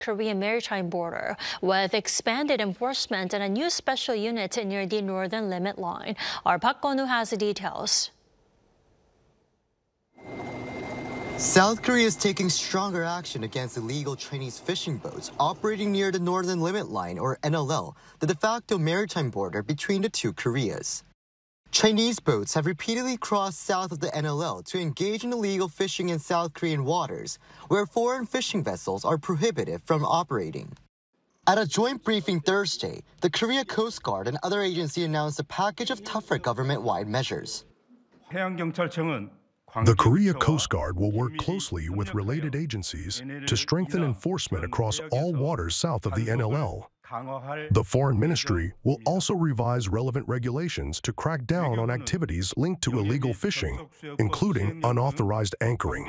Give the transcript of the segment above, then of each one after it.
Korean maritime border, with expanded enforcement and a new special unit near the northern limit line. Our Park Kwon-woo has the details. South Korea is taking stronger action against illegal Chinese fishing boats operating near the Northern Limit Line, or NLL, the de facto maritime border between the two Koreas. Chinese boats have repeatedly crossed south of the NLL to engage in illegal fishing in South Korean waters, where foreign fishing vessels are prohibited from operating. At a joint briefing Thursday, the Korea Coast Guard and other agencies announced a package of tougher government-wide measures. The Korea Coast Guard will work closely with related agencies to strengthen enforcement across all waters south of the NLL. The Foreign Ministry will also revise relevant regulations to crack down on activities linked to illegal fishing, including unauthorized anchoring.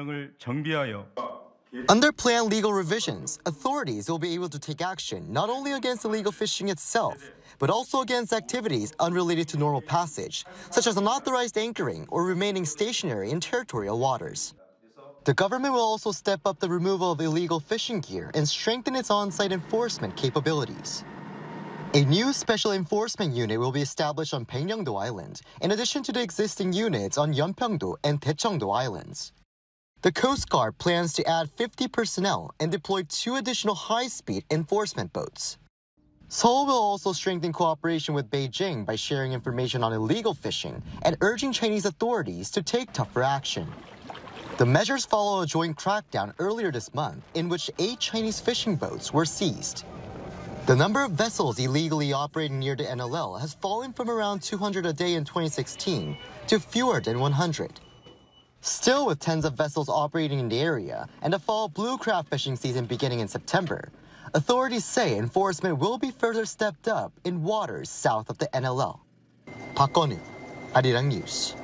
Under planned legal revisions, authorities will be able to take action not only against illegal fishing itself, but also against activities unrelated to normal passage, such as unauthorized anchoring or remaining stationary in territorial waters. The government will also step up the removal of illegal fishing gear and strengthen its on-site enforcement capabilities. A new special enforcement unit will be established on Baekneungdo Island, in addition to the existing units on Yeonpyeongdo and Daecheongdo Islands. The Coast Guard plans to add 50 personnel and deploy 2 additional high-speed enforcement boats. Seoul will also strengthen cooperation with Beijing by sharing information on illegal fishing and urging Chinese authorities to take tougher action. The measures follow a joint crackdown earlier this month in which 8 Chinese fishing boats were seized. The number of vessels illegally operating near the NLL has fallen from around 200 a day in 2016 to fewer than 100. Still, with tens of vessels operating in the area and a fall blue crab fishing season beginning in September, authorities say enforcement will be further stepped up in waters south of the NLL. Park Kwon-woo, Arirang News.